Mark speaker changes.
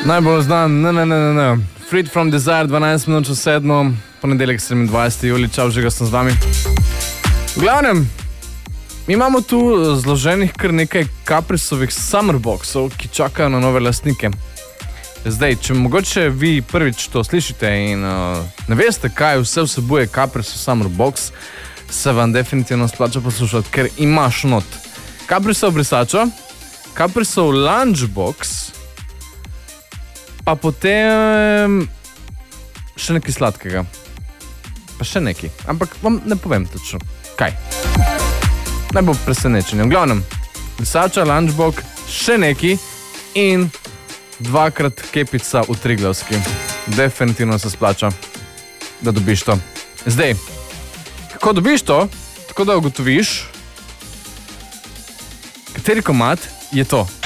Speaker 1: Najbolj znan, Freed from Desire, 12 minut 7, ponedeljek 27. juli, čau, že ga sem z vami. V glavnem, mi imamo tu zloženih kar nekaj Caprisovih Summer Boxov, ki čakajo na nove lastnike. Zdaj, če mogoče vi prvič to slišite in ne veste, kaj vse vsebuje Caprisov Summer Box, se vam definitivno splača poslušati, ker imaš not Caprisov brisačo, Caprisov Lunchbox, pa potem še nekaj sladkega. Pa še nekaj. Ampak vam ne povem točno. Kaj? Naj bo presenečenje. V glavnem, brisača, lunchbox, še nekaj in 2x kepica v Triglavski. Definitivno se splača, da dobiš to. Zdaj, kako dobiš to? Tako da ugotoviš, kateri komad je to.